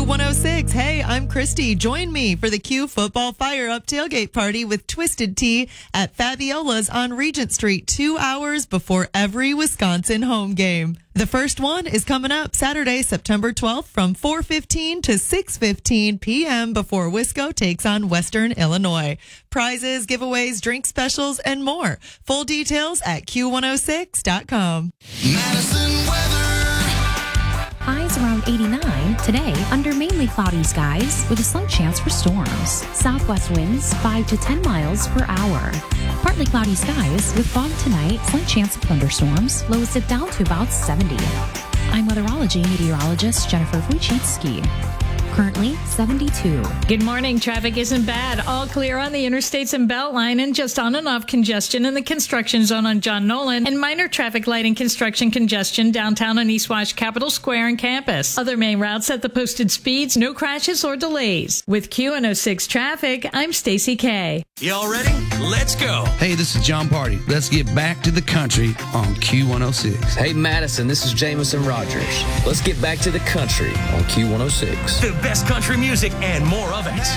Q106. Hey, I'm Christy. Join me for the Q Football Fire Up tailgate party with Twisted Tea at Fabiola's on Regent Street 2 hours before every Wisconsin home game. The first one is coming up Saturday, September 12th from 4:15 to 6:15 p.m. before Wisco takes on Western Illinois. Prizes, giveaways, drink specials, and more. Full details at Q106.com. Madison weather. Highs around 89. Today, under mainly cloudy skies with a slight chance for storms. Southwest winds 5 to 10 miles per hour. Partly cloudy skies with fog tonight, slight chance of thunderstorms. Lows dip down to about 70. I'm weatherology meteorologist Jennifer Wojcicki. Currently 72. Good morning. Traffic isn't bad. All clear on the interstates and Beltline, and just on and off congestion in the construction zone on John Nolan, and minor traffic light and construction congestion downtown on East Wash Capitol Square and campus. Other main routes at the posted speeds, no crashes or delays. With Q106 traffic, I'm Stacy K. Y'all ready? Let's go. Hey, this is John Party. Let's get back to the country on Q106. Hey, Madison, this is Jameson Rogers. Let's get back to the country on Q106. The best country music and more of it.